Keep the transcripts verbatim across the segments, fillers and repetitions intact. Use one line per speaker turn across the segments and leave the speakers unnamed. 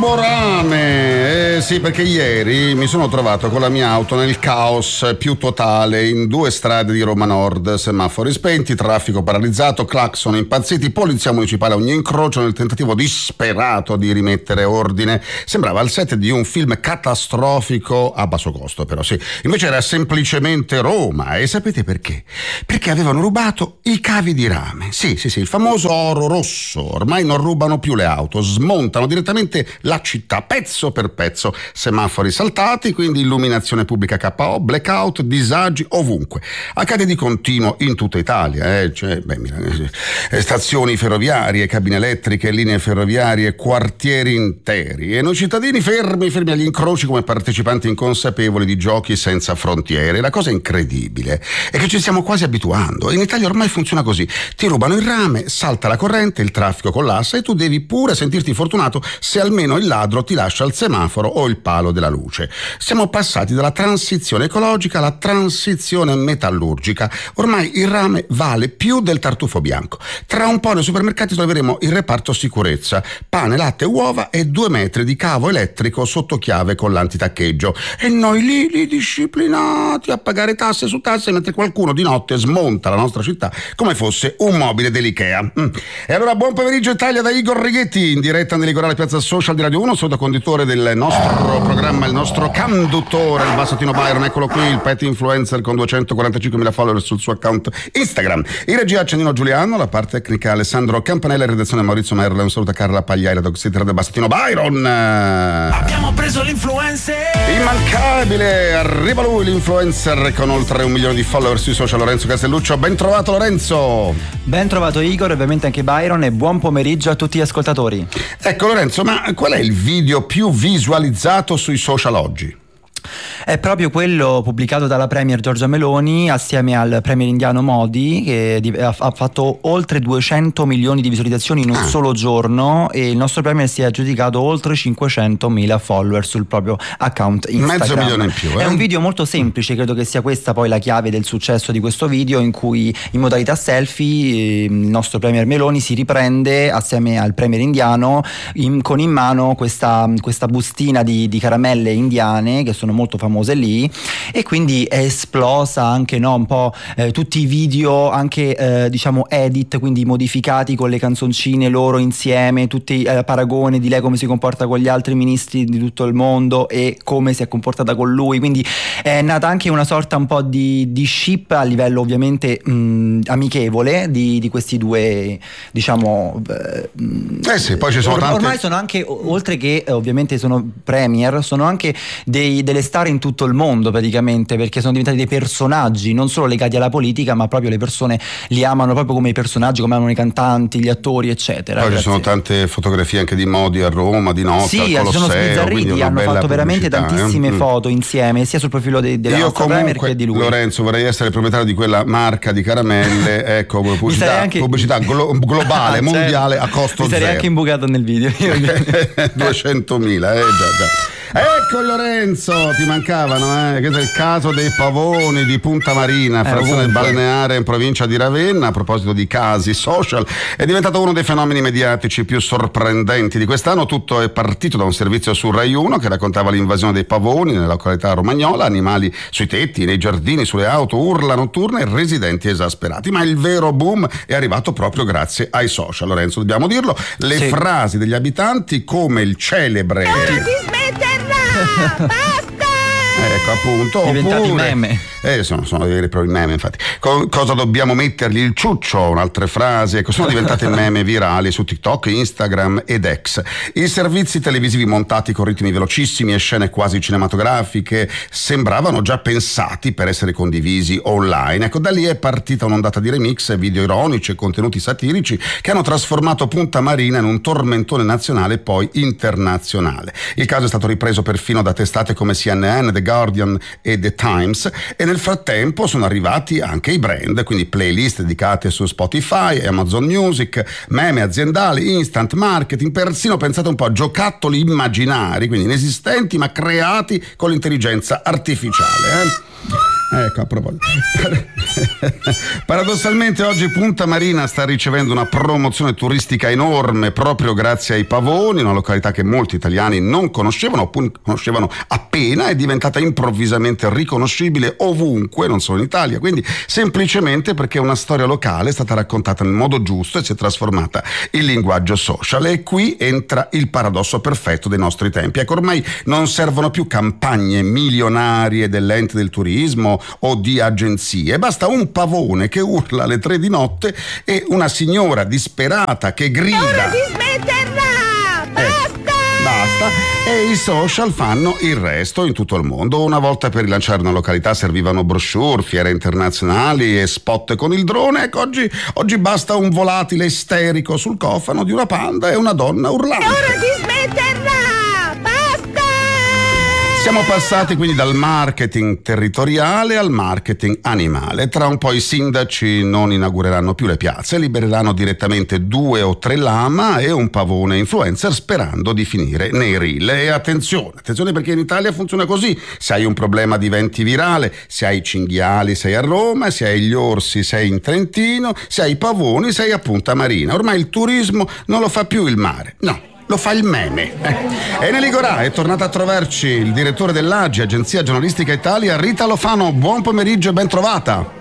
Turborane! Eh sì, perché ieri mi sono trovato con la mia auto nel caos più totale in due strade di Roma Nord, semafori spenti, traffico paralizzato, clacson impazziti, polizia municipale a ogni incrocio nel tentativo disperato di rimettere ordine. Sembrava il set di un film catastrofico a basso costo, però sì. Invece era semplicemente Roma. E sapete perché? Perché avevano rubato i cavi di rame. Sì, sì, sì, il famoso oro rosso. Ormai non rubano più le auto, smontano direttamente la città pezzo per pezzo, semafori saltati, quindi illuminazione pubblica K O, blackout, disagi ovunque. Accade di continuo in tutta Italia, eh? Cioè, beh, mira, eh, stazioni ferroviarie, cabine elettriche, linee ferroviarie, quartieri interi, e noi cittadini fermi, fermi agli incroci come partecipanti inconsapevoli di giochi senza frontiere. La cosa incredibile è che ci stiamo quasi abituando. In Italia ormai funziona così: ti rubano il rame, salta la corrente, il traffico collassa e tu devi pure sentirti fortunato se almeno il ladro ti lascia il semaforo o il palo della luce. Siamo passati dalla transizione ecologica alla transizione metallurgica. Ormai il rame vale più del tartufo bianco. Tra un po' nei supermercati troveremo il reparto sicurezza: pane, latte, uova e due metri di cavo elettrico sotto chiave con l'antitaccheggio. E noi lì, lì disciplinati a pagare tasse su tasse, mentre qualcuno di notte smonta la nostra città come fosse un mobile dell'Ikea. Mm. E allora buon pomeriggio Italia da Igor Righetti, in diretta nell'Igorale Piazza Social di Radio uno, sotto conduttore del nostro programma, il nostro conduttore, il Bassatino Byron. Eccolo qui, il pet influencer con duecentoquarantacinquemila follower sul suo account Instagram. In regia Accendino Giuliano, la parte tecnica Alessandro Campanella, in redazione Maurizio Merla. Un saluto a Carla Pagliai, la dog sitter del Bassatino Byron.
Abbiamo preso l'influencer
immancabile, arriva lui l'influencer con oltre un milione di follower sui social, Lorenzo Castelluccio. Ben trovato Lorenzo.
Ben trovato Igor, e ovviamente anche Byron, e buon pomeriggio a tutti gli ascoltatori.
Ecco Lorenzo, ma qual è il video più visualizzato sui social oggi?
È proprio quello pubblicato dalla premier Giorgia Meloni assieme al premier indiano Modi, che ha fatto oltre duecento milioni di visualizzazioni in un ah. solo giorno, e il nostro premier si è aggiudicato oltre cinquecentomila follower sul proprio account Instagram.
Mezzo milione in più, eh?
È un video molto semplice, credo che sia questa poi la chiave del successo di questo video, in cui in modalità selfie il nostro premier Meloni si riprende assieme al premier indiano in, con in mano questa, questa bustina di, di caramelle indiane che sono molto famose lì, e quindi è esplosa anche, no, un po' eh, tutti i video anche eh, diciamo edit, quindi modificati con le canzoncine loro insieme, tutti eh, paragoni di lei come si comporta con gli altri ministri di tutto il mondo e come si è comportata con lui, quindi è nata anche una sorta un po' di, di ship a livello ovviamente mh, amichevole di, di questi due, diciamo eh,
eh sì, poi ci sono
or-
tante...
ormai sono anche, oltre che ovviamente sono premier, sono anche dei, delle star in tutto il mondo praticamente, perché sono diventati dei personaggi non solo legati alla politica, ma proprio le persone li amano proprio come i personaggi, come amano i cantanti, gli attori eccetera.
Poi
Grazie.
ci sono tante fotografie anche di Modi a Roma, di notte,
sì,
al Colosseo,
sono sbizzarriti, hanno fatto veramente tantissime
eh?
foto insieme, sia sul profilo de- della
Io
nostra
comunque,
premier che di lui.
Lorenzo, vorrei essere proprietario di quella marca di caramelle, ecco, pubblicità,
anche...
pubblicità glo- globale,
ah,
mondiale,
certo.
a costo
Mi
zero.
sarei anche imbucato nel video.
duecentomila, eh già già. Ecco Lorenzo, ti mancavano, eh? Questo è il caso dei pavoni di Punta Marina, frazione
eh,
balneare in provincia di Ravenna. A proposito di casi social, è diventato uno dei fenomeni mediatici più sorprendenti di quest'anno. Tutto è partito da un servizio su Rai uno che raccontava l'invasione dei pavoni nella località romagnola, animali sui tetti, nei giardini, sulle auto, urla notturne e residenti esasperati. Ma il vero boom è arrivato proprio grazie ai social, Lorenzo, dobbiamo dirlo. Le sì. frasi degli abitanti, come il celebre...
Basta!
Ecco appunto,
diventati
oppure,
meme.
Eh, sono, sono dei veri e propri meme, infatti. Co- cosa dobbiamo mettergli il ciuccio? Un'altre frasi, ecco, sono diventate meme virali su TikTok, Instagram ed X. I servizi televisivi montati con ritmi velocissimi e scene quasi cinematografiche sembravano già pensati per essere condivisi online. Ecco, da lì è partita un'ondata di remix, video ironici e contenuti satirici che hanno trasformato Punta Marina in un tormentone nazionale e poi internazionale. Il caso è stato ripreso perfino da testate come C N N, The Guardian e The Times, e nel frattempo sono arrivati anche i brand, quindi playlist dedicate su Spotify, Amazon Music, meme aziendali, instant marketing, persino, pensate un po', giocattoli immaginari, quindi inesistenti ma creati con l'intelligenza artificiale. Eh? Ecco, a proposito. Paradossalmente oggi Punta Marina sta ricevendo una promozione turistica enorme proprio grazie ai pavoni, una località che molti italiani non conoscevano oppure conoscevano appena, è diventata improvvisamente riconoscibile ovunque, non solo in Italia, quindi semplicemente perché una storia locale è stata raccontata nel modo giusto e si è trasformata in linguaggio social. E qui entra il paradosso perfetto dei nostri tempi. Ecco, ormai non servono più campagne milionarie dell'ente del turismo o di agenzie, basta un pavone che urla alle tre di notte e una signora disperata che grida:
è ora di smetterla! Basta!
Eh, basta, e i social fanno il resto in tutto il mondo. Una volta per rilanciare una località servivano brochure, fiere internazionali e spot con il drone. Ecco, oggi, oggi basta un volatile isterico sul cofano di una panda e una donna urlante.
È ora di smetterla!
Siamo passati quindi dal marketing territoriale al marketing animale. Tra un po' i sindaci non inaugureranno più le piazze, libereranno direttamente due o tre lama e un pavone influencer sperando di finire nei reel. E attenzione, attenzione perché in Italia funziona così: se hai un problema diventi virale, se hai i cinghiali sei a Roma, se hai gli orsi sei in Trentino, se hai i pavoni sei a Punta Marina. Ormai il turismo non lo fa più il mare, no, lo fa il meme. Eh. Eneli Gorà è tornata a trovarci il direttore dell'A G I, Agenzia Giornalistica Italia, Rita Lofano. Buon pomeriggio e ben trovata.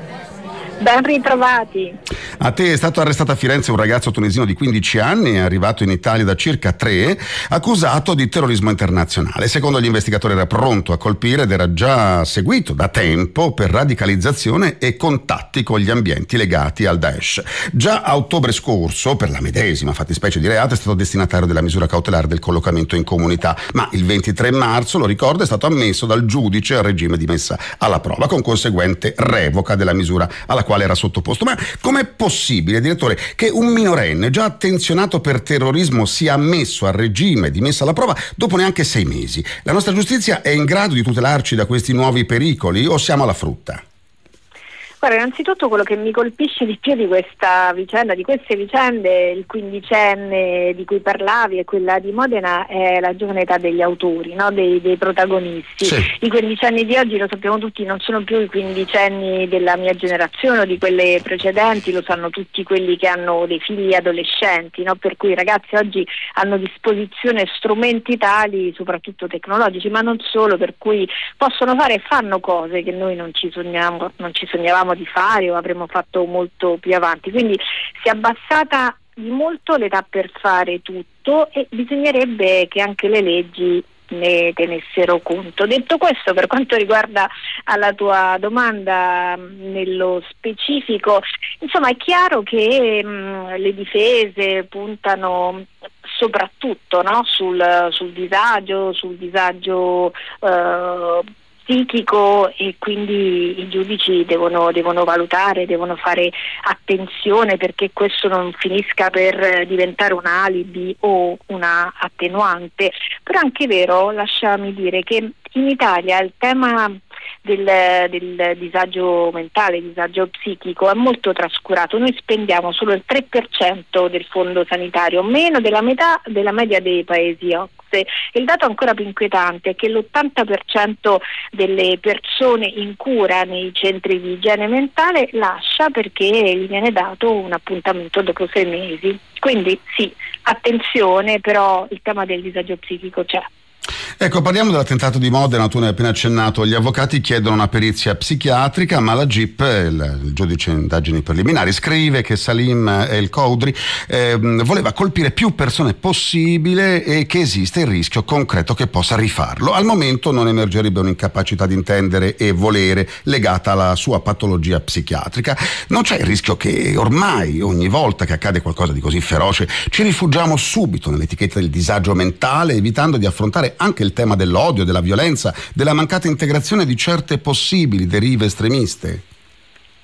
Ben ritrovati.
A te è stato arrestato a Firenze un ragazzo tunisino di quindici anni, è arrivato in Italia da circa tre, accusato di terrorismo internazionale. Secondo gli investigatori era pronto a colpire ed era già seguito da tempo per radicalizzazione e contatti con gli ambienti legati al Daesh. Già a ottobre scorso, per la medesima fattispecie di reato, è stato destinatario della misura cautelare del collocamento in comunità, ma il ventitré marzo, lo ricordo, è stato ammesso dal giudice al regime di messa alla prova, con conseguente revoca della misura alla quale era sottoposto. Ma com'è possibile, direttore, che un minorenne già attenzionato per terrorismo sia ammesso al regime di messa alla prova dopo neanche sei mesi? La nostra giustizia è in grado di tutelarci da questi nuovi pericoli o siamo alla frutta?
Guarda, innanzitutto quello che mi colpisce di più di questa vicenda, di queste vicende, il quindicenne di cui parlavi e quella di Modena, è la giovane età degli autori, no? dei, dei protagonisti.
Sì.
I quindicenni di oggi, lo sappiamo tutti, non sono più i quindicenni della mia generazione o di quelle precedenti, lo sanno tutti quelli che hanno dei figli adolescenti, no? Per cui i ragazzi oggi hanno a disposizione strumenti tali, soprattutto tecnologici, ma non solo, per cui possono fare e fanno cose che noi non ci sogniamo, non ci sognavamo di fare o avremmo fatto molto più avanti. Quindi si è abbassata di molto l'età per fare tutto e bisognerebbe che anche le leggi ne tenessero conto. Detto questo, per quanto riguarda alla tua domanda nello specifico, insomma è chiaro che mh, le difese puntano soprattutto, no, sul, sul disagio, sul disagio eh, psichico, e quindi i giudici devono, devono valutare, devono fare attenzione perché questo non finisca per diventare un alibi o una attenuante. Però è anche vero, lasciami dire, che in Italia il tema del, del disagio mentale, disagio psichico è molto trascurato. Noi spendiamo solo il tre per cento del fondo sanitario, meno della metà della media dei paesi O C S E. Il dato ancora più inquietante è che l'ottanta per cento delle persone in cura nei centri di igiene mentale lascia perché gli viene dato un appuntamento dopo sei mesi. Quindi sì, attenzione, però il tema del disagio psichico c'è.
Ecco, parliamo dell'attentato di Modena, tu ne hai appena accennato. Gli avvocati chiedono una perizia psichiatrica, ma la G I P, il, il giudice in indagini preliminari, scrive che Salim El Khoudry eh, voleva colpire più persone possibile e che esiste il rischio concreto che possa rifarlo. Al momento non emergerebbe un'incapacità di intendere e volere legata alla sua patologia psichiatrica. Non c'è il rischio che ormai ogni volta che accade qualcosa di così feroce ci rifugiamo subito nell'etichetta del disagio mentale, evitando di affrontare anche il tema dell'odio, della violenza, della mancata integrazione di certe possibili derive estremiste?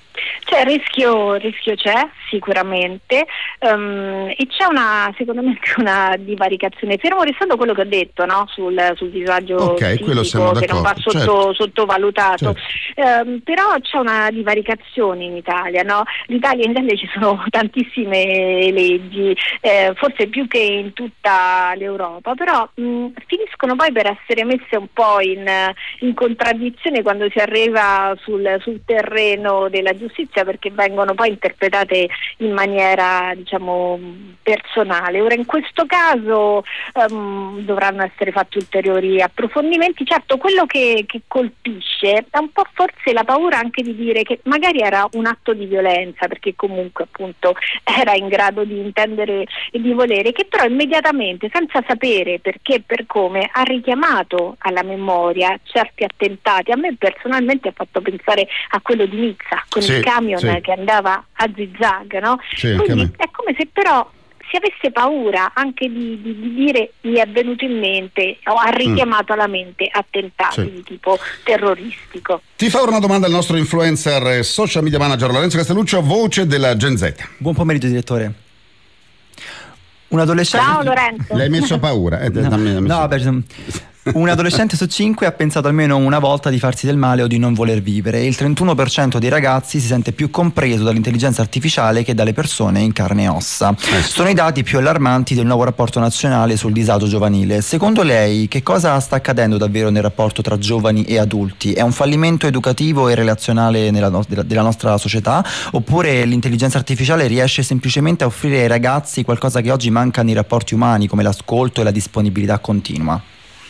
Cioè, rischio, rischio c'è sicuramente, um, e c'è una, secondo me, una divaricazione, fermo restando quello che ho detto, no? sul, sul disagio
okay,
fisico, che non va sotto, certo. sottovalutato, certo. um, però c'è una divaricazione in Italia, no? L'Italia, in Italia ci sono tantissime leggi, eh, forse più che in tutta l'Europa, però mh, finiscono poi per essere messe un po' in, in contraddizione quando si arriva sul, sul terreno della giustizia, perché vengono poi interpretate in maniera, diciamo, personale. Ora, in questo caso um, dovranno essere fatti ulteriori approfondimenti. Certo, quello che, che colpisce è un po' forse la paura anche di dire che magari era un atto di violenza, perché comunque appunto era in grado di intendere e di volere, che però immediatamente, senza sapere perché e per come, ha richiamato alla memoria certi attentati. A me personalmente ha fatto pensare a quello di Nizza, con sì, il camion sì. che andava a zigzag, no?
Sì,
quindi è come se però si avesse paura anche di, di, di dire gli è venuto in mente o ha richiamato mm. alla mente attentati sì. di tipo terroristico.
Ti fa una domanda il nostro influencer social media manager Lorenzo Castelluccio, voce della Gen Z.
Buon pomeriggio, direttore. Un adolescente...
Ciao Lorenzo.
L'hai messo paura? Eh,
no,
dammi, dammi
no beh, un adolescente su cinque ha pensato almeno una volta di farsi del male o di non voler vivere, e il trentuno per cento dei ragazzi si sente più compreso dall'intelligenza artificiale che dalle persone in carne e ossa. Eh. Sono i dati più allarmanti del nuovo rapporto nazionale sul disagio giovanile. Secondo lei, che cosa sta accadendo davvero nel rapporto tra giovani e adulti? È un fallimento educativo e relazionale nella no- della, della nostra società, oppure l'intelligenza artificiale riesce semplicemente a offrire ai ragazzi qualcosa che oggi manca nei rapporti umani, come l'ascolto e la disponibilità continua?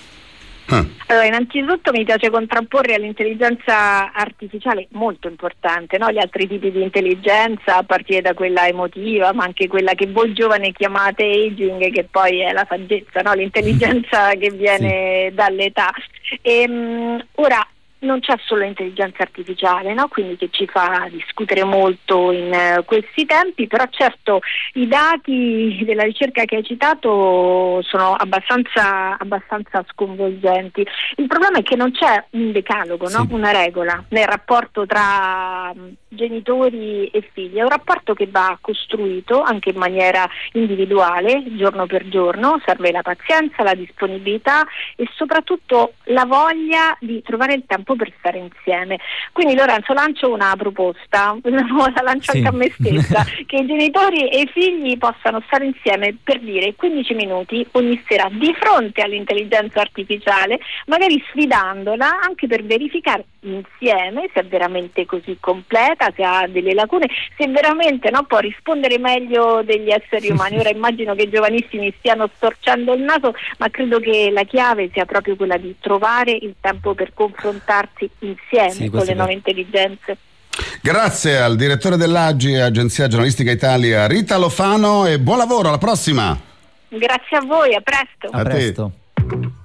Allora, innanzitutto mi piace contrapporre all'intelligenza artificiale, molto importante, no? Gli altri tipi di intelligenza, a partire da quella emotiva, ma anche quella che voi giovani chiamate aging, che poi è la saggezza, no? L'intelligenza che viene sì. dall'età. E, um, ora non c'è solo l'intelligenza artificiale, no? Quindi che ci fa discutere molto in uh, questi tempi, però certo i dati della ricerca che hai citato sono abbastanza, abbastanza sconvolgenti. Il problema è che non c'è un decalogo, no? Sì. Una regola nel rapporto tra um, genitori e figli. È un rapporto che va costruito anche in maniera individuale, giorno per giorno. Serve la pazienza, la disponibilità e soprattutto la voglia di trovare il tempo per stare insieme. Quindi Lorenzo, lancio una proposta, la lancio sì. anche a me stessa, che i genitori e i figli possano stare insieme per dire quindici minuti ogni sera di fronte all'intelligenza artificiale, magari sfidandola anche per verificare insieme se è veramente così completa, se ha delle lacune, se veramente no, può rispondere meglio degli esseri umani. Ora immagino che i giovanissimi stiano storcendo il naso, ma credo che la chiave sia proprio quella di trovare il tempo per confrontarsi insieme sì, con le nuove intelligenze.
Grazie al direttore dell'A G I, Agenzia Giornalistica Italia, Rita Lofano, e buon lavoro, alla prossima.
Grazie a voi, a presto.
A, a presto.